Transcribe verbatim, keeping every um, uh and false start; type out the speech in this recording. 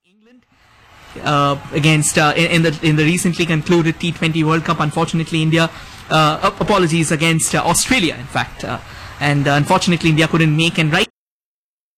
England uh, against uh, in, in the in the recently concluded T twenty World Cup. Unfortunately, India uh, apologies against uh, Australia. In fact, uh, and uh, unfortunately, India couldn't make and right.